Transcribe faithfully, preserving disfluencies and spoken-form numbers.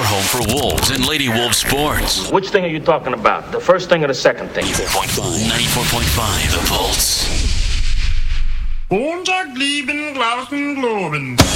home for Wolves and Lady Wolves sports. Which thing are you talking about? The first thing or the second thing? ninety-four point five. ninety-four point five. The Pulse. Montag lieben Glauben, Globen.